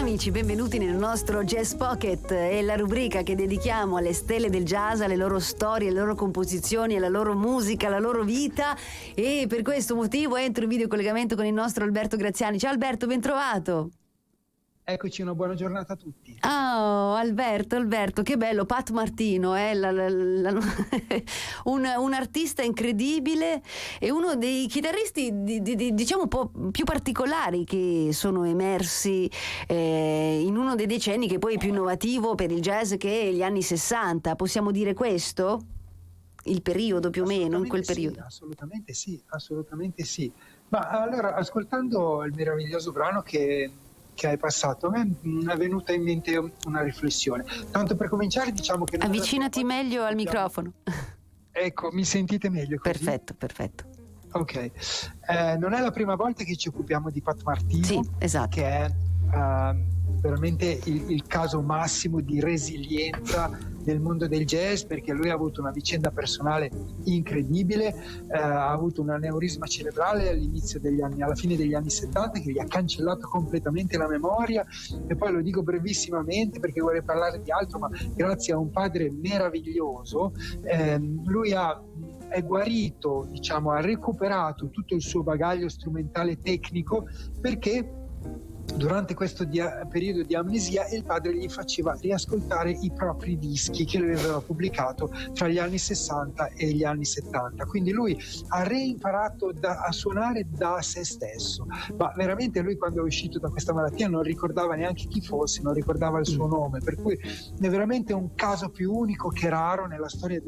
amici, benvenuti nel nostro Jazz Pocket, è la rubrica che dedichiamo alle stelle del jazz, alle loro storie, alle loro composizioni, alla loro musica, alla loro vita, e per questo motivo entro in video collegamento con il nostro Alberto Graziani. Ciao Alberto, ben trovato. Eccoci, una buona giornata a tutti. Oh, Alberto, che bello, Pat Martino, un artista incredibile e uno dei chitarristi diciamo un po' più particolari che sono emersi in uno dei decenni che poi è più innovativo per il jazz, che è gli anni 60, possiamo dire questo? Il periodo più o meno, in quel periodo? Assolutamente sì. Ma allora, ascoltando il meraviglioso brano che hai passato, a me è venuta in mente una riflessione. Tanto per cominciare, diciamo che... Avvicinati meglio al microfono. Ecco, mi sentite meglio così? Perfetto. Ok. Non è la prima volta che ci occupiamo di Pat Martino, sì, esatto. Che è veramente il caso massimo di resilienza nel mondo del jazz, perché lui ha avuto una vicenda personale incredibile, ha avuto un aneurisma cerebrale alla fine degli anni 70 che gli ha cancellato completamente la memoria, e poi lo dico brevissimamente perché vorrei parlare di altro, ma grazie a un padre meraviglioso lui è guarito, diciamo, ha recuperato tutto il suo bagaglio strumentale tecnico, perché durante questo periodo di amnesia il padre gli faceva riascoltare i propri dischi che lui aveva pubblicato tra gli anni 60 e gli anni 70, quindi lui ha reimparato a suonare da se stesso. Ma veramente lui, quando è uscito da questa malattia, non ricordava neanche chi fosse, non ricordava il suo nome, per cui è veramente un caso più unico che raro nella storia